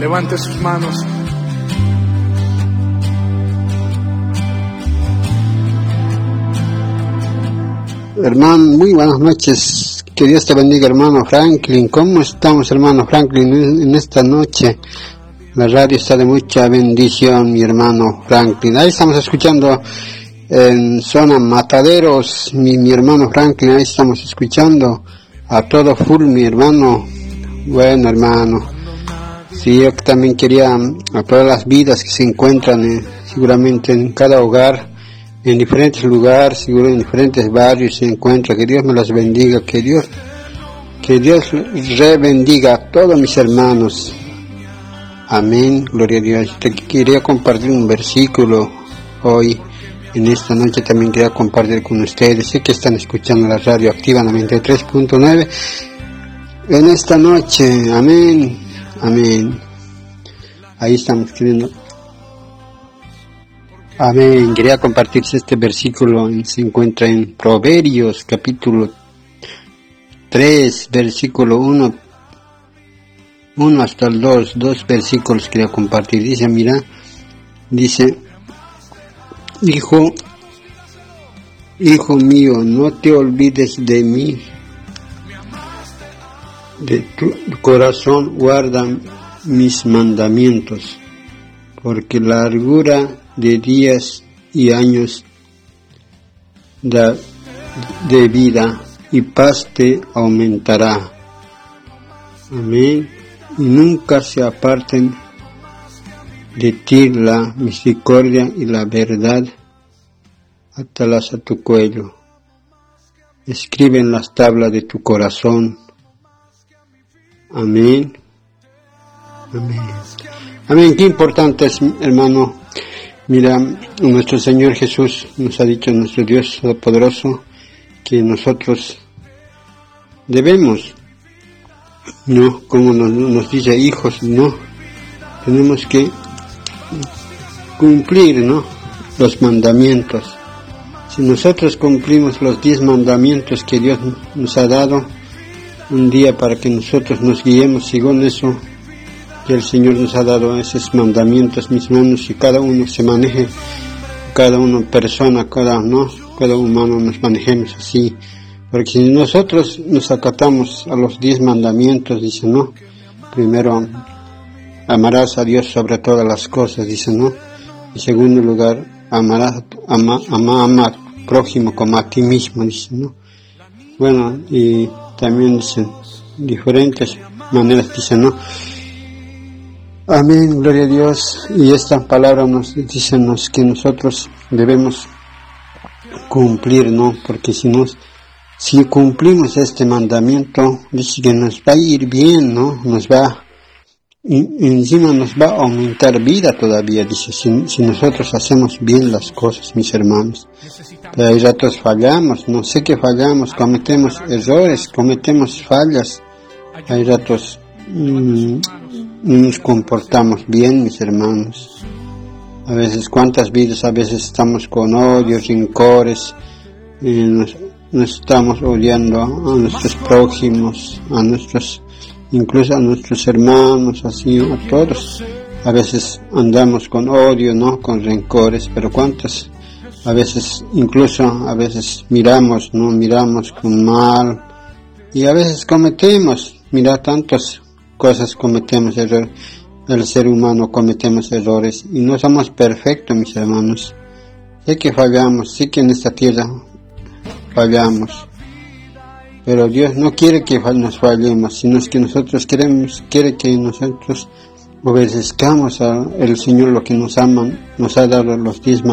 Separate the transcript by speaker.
Speaker 1: Levante sus manos.
Speaker 2: Hermano, muy buenas noches. Que Dios te bendiga, hermano Franklin. ¿Cómo estamos, hermano Franklin, en esta noche? La radio está de mucha bendición, mi hermano Franklin. Ahí estamos escuchando en zona Mataderos, mi hermano Franklin. Ahí estamos escuchando a todo full, mi hermano. Bueno, hermano, sí, yo también quería a todas las vidas que se encuentran seguramente en cada hogar, en diferentes lugares, seguro en diferentes barrios se encuentra. Que Dios me las bendiga, que Dios rebendiga a todos mis hermanos. Amén, gloria a Dios. Te quería compartir un versículo hoy, en esta noche también quería compartir con ustedes. Sé que están escuchando la radio activa 93.9 en esta noche. Amén, amén. Ahí estamos escribiendo. Amén. Quería compartirse este versículo, se encuentra en Proverbios capítulo 3, versículo 1 hasta el 2 versículos quería compartir. Dice, dice, hijo mío, no te olvides de mí, de tu corazón guarda mis mandamientos, porque largura de días y años de vida y paz te aumentará. Amén. Y nunca se aparten de ti la misericordia y la verdad, átalas a tu cuello. Escribe en las tablas de tu corazón. Amén. Amén. Amén. Qué importante es, hermano. Mira, nuestro Señor Jesús nos ha dicho, nuestro Dios Todopoderoso, que nosotros debemos, no, como nos dice hijos, no, tenemos que cumplir, no, los mandamientos. Si nosotros cumplimos los 10 mandamientos que Dios nos ha dado un día para que nosotros nos guiemos según eso que el Señor nos ha dado, esos mandamientos, mis hermanos, y cada uno se maneje, cada uno persona, cada humano nos manejemos así. Porque si nosotros nos acatamos a los 10 mandamientos, dice, no, primero amarás a Dios sobre todas las cosas, dice, no. En segundo lugar, ama al prójimo como a ti mismo, dice, no. Bueno, y también dicen diferentes maneras, dice, no. Amén, gloria a Dios. Y esta palabra nos dice que nosotros debemos cumplir, no, porque si cumplimos este mandamiento, dice que nos va a ir bien, ¿no? Encima nos va a aumentar vida todavía, dice, si nosotros hacemos bien las cosas, mis hermanos. Pero hay ratos fallamos, no sé que fallamos, cometemos errores, cometemos fallas, hay ratos no nos comportamos bien, mis hermanos. A veces, ¿cuántas vidas? A veces estamos con odio, rencores, nos estamos odiando a nuestros prójimos, incluso a nuestros hermanos, así, a todos. A veces andamos con odio, ¿no? Con rencores, pero ¿cuántas? A veces miramos con mal, y a veces cometemos, tantas cosas cometemos errores. El ser humano cometemos errores, y no somos perfectos, mis hermanos. Sé que fallamos, sé que en esta tierra fallamos, pero Dios no quiere que nos fallemos, sino que nosotros quiere que nosotros obedezcamos al Señor, lo que nos ha dado los 10